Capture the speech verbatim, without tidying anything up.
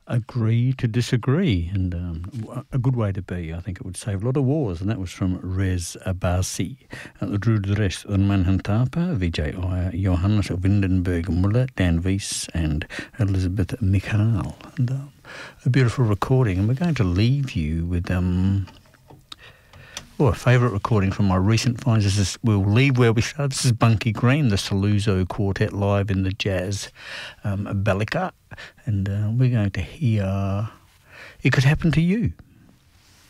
agree to disagree, and um, a good way to be. I think it would save a lot of wars, and that was from Rez Abasi. Uh, drew the rest of Manhan Tapa, Vijay Iyer, Johannes Windenberg Muller, Dan Weiss, and Elizabeth Michal. And uh, a beautiful recording, and we're going to leave you with um, oh, a favourite recording from my recent finds. This is, we'll leave where we started. This is Bunky Green, the Saluzzo Quartet live in the Jazz um, Bellica, and uh, we're going to hear It Could Happen to You.